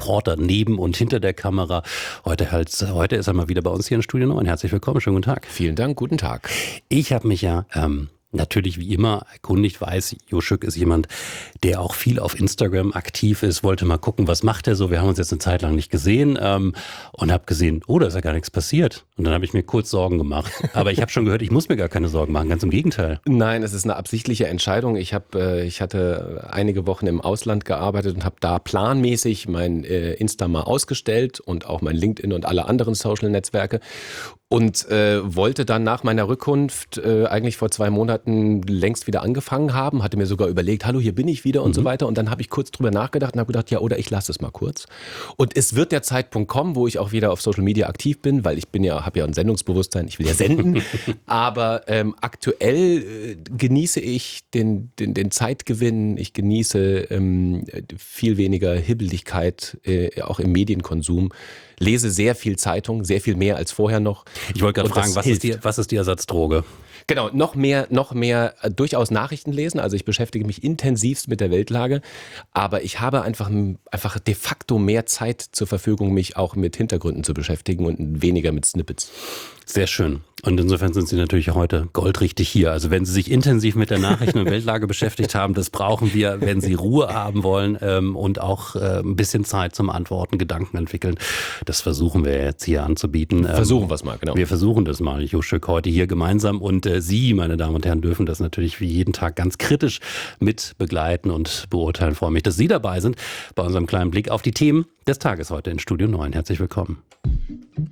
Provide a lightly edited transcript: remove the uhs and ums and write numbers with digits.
Reporter neben und hinter der Kamera. Heute ist er mal wieder bei uns hier in Studio 9. Herzlich willkommen, schönen guten Tag. Vielen Dank, guten Tag. Ich habe mich ja natürlich wie immer erkundigt, weiß, Jo Schück ist jemand, der auch viel auf Instagram aktiv ist, wollte mal gucken, was macht er so. Wir haben uns jetzt eine Zeit lang nicht gesehen und habe gesehen, oh, da ist ja gar nichts passiert. Und dann habe ich mir kurz Sorgen gemacht. Aber ich habe schon gehört, ich muss mir gar keine Sorgen machen, ganz im Gegenteil. Nein, es ist eine absichtliche Entscheidung. Ich hatte einige Wochen im Ausland gearbeitet und habe da planmäßig mein Insta mal ausgestellt und auch mein LinkedIn und alle anderen Social-Netzwerke. Und wollte dann nach meiner Rückkunft eigentlich vor 2 Monaten längst wieder angefangen haben, hatte mir sogar überlegt, hallo, hier bin ich wieder und so weiter. Und dann habe ich kurz drüber nachgedacht und habe gedacht, ja, oder ich lasse es mal kurz. Und es wird der Zeitpunkt kommen, wo ich auch wieder auf Social Media aktiv bin, weil ich habe ja ein Sendungsbewusstsein, ich will ja senden. Aber aktuell genieße ich den Zeitgewinn, ich genieße viel weniger Hibbeligkeit auch im Medienkonsum. Lese sehr viel Zeitung, sehr viel mehr als vorher noch. Ich wollte gerade fragen, was ist die Ersatzdroge? Genau, noch mehr durchaus Nachrichten lesen. Also ich beschäftige mich intensivst mit der Weltlage, aber ich habe einfach de facto mehr Zeit zur Verfügung, mich auch mit Hintergründen zu beschäftigen und weniger mit Snippets. Sehr schön. Und insofern sind Sie natürlich heute goldrichtig hier. Also wenn Sie sich intensiv mit der Nachrichten- und Weltlage beschäftigt haben, das brauchen wir, wenn Sie Ruhe haben wollen und auch ein bisschen Zeit zum Antworten, Gedanken entwickeln. Das versuchen wir jetzt hier anzubieten. Versuchen wir es mal, genau. Wir versuchen das mal, Jo Schück, heute hier gemeinsam. Und Sie, meine Damen und Herren, dürfen das natürlich wie jeden Tag ganz kritisch mit begleiten und beurteilen. Ich freue mich, dass Sie dabei sind bei unserem kleinen Blick auf die Themen des Tages heute in Studio 9. Herzlich willkommen.